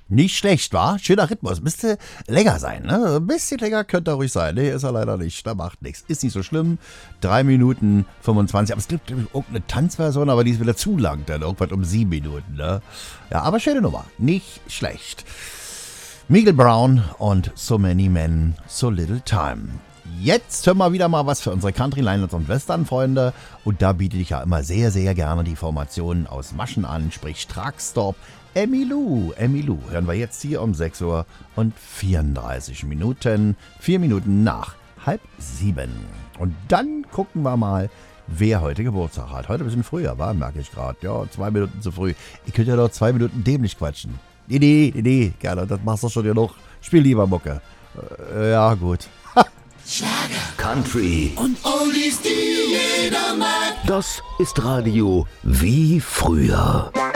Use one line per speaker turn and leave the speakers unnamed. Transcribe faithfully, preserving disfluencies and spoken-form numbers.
Nicht schlecht, war? Schöner Rhythmus. Müsste länger sein, ne? Ein bisschen länger könnte er ruhig sein. Nee, ist er leider nicht. Da macht nichts. Ist nicht so schlimm. drei Minuten fünfundzwanzig. Aber es gibt irgendeine Tanzversion, aber die ist wieder zu lang. Dann irgendwas um sieben Minuten, ne? Ja, aber schöne Nummer. Nicht schlecht. Miguel Brown und So Many Men, So Little Time. Jetzt hören wir wieder mal was für unsere Country, Linelands und Western-Freunde. Und da biete ich ja immer sehr, sehr gerne die Formationen aus Maschen an, sprich Truckstop, Emmylou. Emmylou hören wir jetzt hier um sechs Uhr und vierunddreißig Minuten. Vier Minuten nach halb sieben. Und dann gucken wir mal, wer heute Geburtstag hat. Heute ein bisschen früher, war, merke ich gerade. Ja, zwei Minuten zu früh. Ich könnte ja noch zwei Minuten dämlich quatschen. Nee, nee, nee, nee, gerne, das machst du schon genug. Spiel lieber Mucke. Äh, ja, gut.
Schlager, Country und Oldies, die jeder mag. Das ist Radio wie früher.